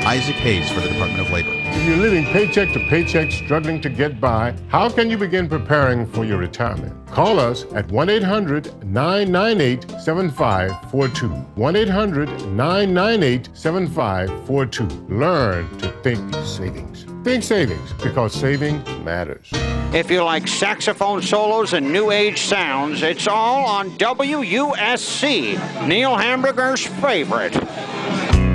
Isaac Hayes for the Department of Labor. If you're living paycheck to paycheck, struggling to get by, how can you begin preparing for your retirement? Call us at 1-800-998-7542. 1-800-998-7542. Learn to think savings. Think savings, because saving matters. If you like saxophone solos and new age sounds, it's all on WUSC, Neil Hamburger's favorite.